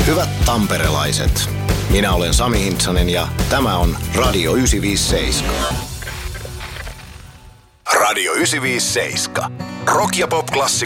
Hyvät tamperelaiset, minä olen Sami Hintsanen ja tämä on Radio 957. Radio 957. Rock- ja pop-klassikot